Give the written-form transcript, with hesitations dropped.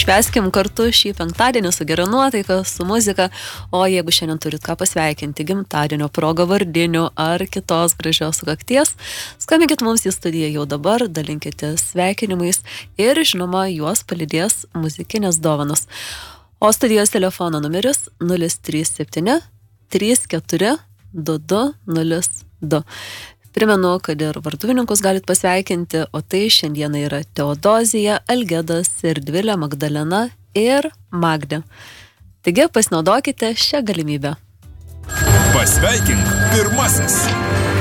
švęskim kartu šį penktadienį su gera nuotaika, su muzika, o jeigu šiandien turit ką pasveikinti gimtadienio proga, vardinių ar kitos gražios sukakties, skambinkit mums į studiją jau dabar, dalinkite sveikinimais ir, žinoma, juos palydės muzikinės dovanos. O studijos telefono numeris 037 34 2202. Primenu, kad ir varduvininkus galit pasveikinti, o tai šiandieną yra Teodozija, Algedas, Erdvilė, Magdalena ir Magdė. Taigi pasinaudokite šią galimybę. Pasveikink pirmasis.